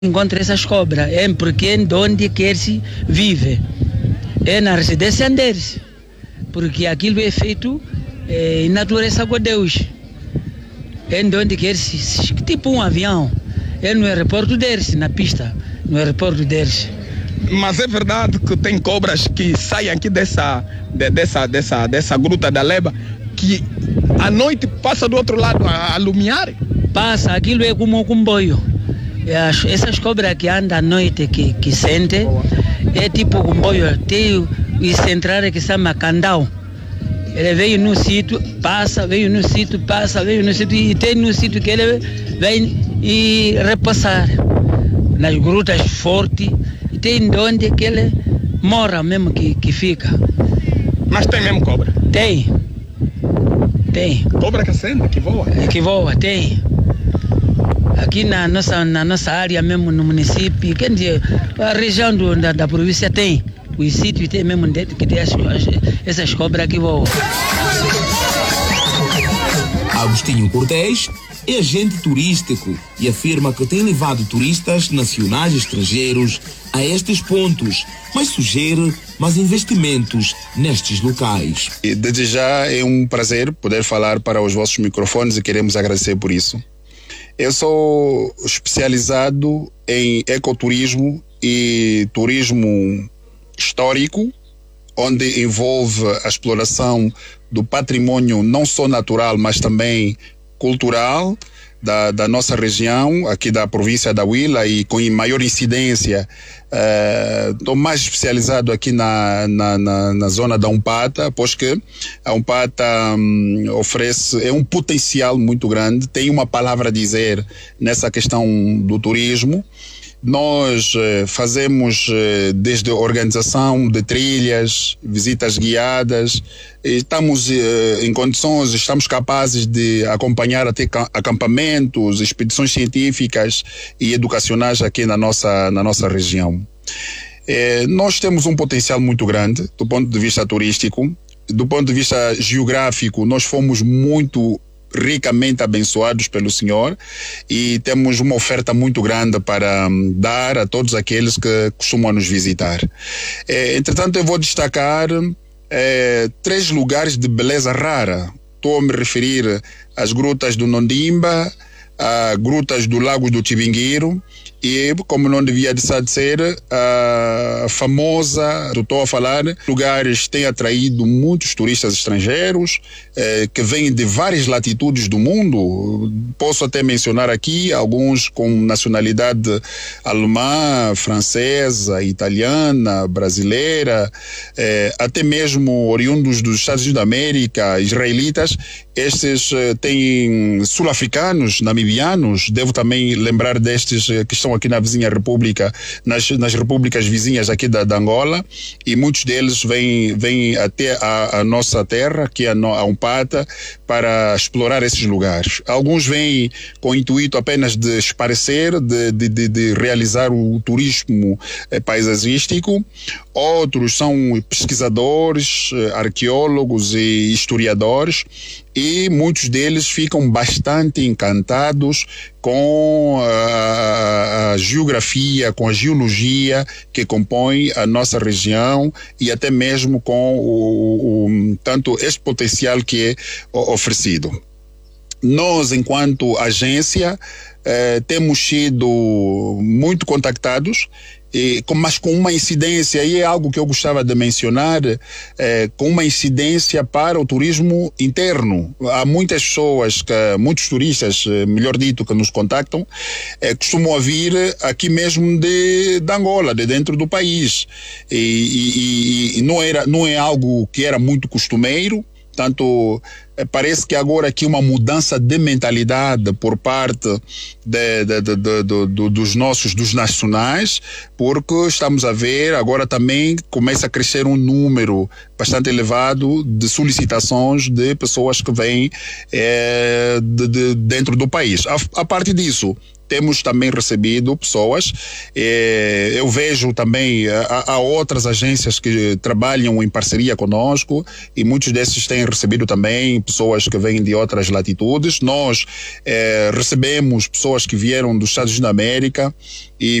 encontra essas cobras, é porque é onde quer se vive, é na residência deles, porque aquilo é feito em natureza com Deus, é onde quer se, tipo um avião, é no aeroporto deles, na pista, no aeroporto deles. Mas é verdade que tem cobras que saem aqui dessa gruta da Leba, que à noite passa do outro lado a lumiar? Passa, aquilo é como um comboio. Essas cobras que andam à noite, que sentem, é tipo comboio. Tem o central que se chama Candau. Ele veio no sítio, passa, veio no sítio, passa, veio no sítio, e tem no sítio que ele vem e repassar. Nas grutas fortes, e tem onde que ele mora mesmo, que fica. Mas tem mesmo cobra? Tem. Cobra que acende, que voa? Que voa, tem. Aqui na nossa área mesmo, no município, quer dizer, a região da província tem. Os sítios tem mesmo dentro que tem essas cobras que voam. Agostinho Cortés é agente turístico e afirma que tem levado turistas nacionais e estrangeiros a estes pontos, mas sugere mais investimentos nestes locais. E desde já é um prazer poder falar para os vossos microfones e queremos agradecer por isso. Eu sou especializado em ecoturismo e turismo histórico, onde envolve a exploração do patrimônio não só natural, mas também cultural da nossa região, aqui da província da Huila, e com maior incidência. Estou mais especializado aqui na zona da Umpata, pois que a Umpata é um potencial muito grande, tem uma palavra a dizer nessa questão do turismo. Nós fazemos desde a organização de trilhas, visitas guiadas, estamos em condições, estamos capazes de acompanhar até acampamentos, expedições científicas e educacionais aqui na nossa região. Nós temos um potencial muito grande do ponto de vista turístico, do ponto de vista geográfico. Nós fomos muito ricamente abençoados pelo Senhor e temos uma oferta muito grande para dar a todos aqueles que costumam nos visitar. Entretanto, eu vou destacar 3 lugares de beleza rara. Estou a me referir às grutas do Nondimba, às grutas do Lago do Tibinguiro e, como não devia de ser, a famosa, estou a falar, lugares que têm atraído muitos turistas estrangeiros que vêm de várias latitudes do mundo. Posso até mencionar aqui alguns com nacionalidade alemã, francesa, italiana, brasileira, até mesmo oriundos dos Estados Unidos da América, israelitas. Estes têm sul-africanos, namibianos, devo também lembrar destes que estão aqui na vizinha república, nas repúblicas vizinhas aqui da Angola, e muitos deles vêm até a nossa terra, que é a Umpata, para explorar esses lugares. Alguns vêm com o intuito apenas de esparecer, de realizar o turismo paisagístico. Outros são pesquisadores, arqueólogos e historiadores, e muitos deles ficam bastante encantados com a geografia, com a geologia que compõe a nossa região e até mesmo com tanto este potencial que é oferecido. Nós, enquanto agência, temos sido muito contactados, mas com uma incidência, e é algo que eu gostava de mencionar, com uma incidência para o turismo interno. Há muitas pessoas, muitos turistas, melhor dito, que nos contactam, costumam vir aqui mesmo de Angola, de dentro do país. E não é algo que era muito costumeiro. Portanto, parece que agora aqui uma mudança de mentalidade por parte dos nacionais, porque estamos a ver, agora também começa a crescer um número bastante elevado de solicitações de pessoas que vêm dentro do país. A partir disso, temos também recebido pessoas. Eu vejo também, há outras agências que trabalham em parceria conosco e muitos desses têm recebido também pessoas que vêm de outras latitudes. Nós recebemos pessoas que vieram dos Estados Unidos da América e